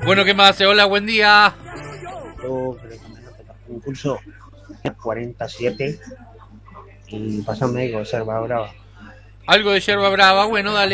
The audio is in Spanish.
Bueno, ¿qué más? Hola, buen día. Yo creo que me noté un curso 47 y pasame algo, Serva Brava. Algo de yerba brava, bueno, dale.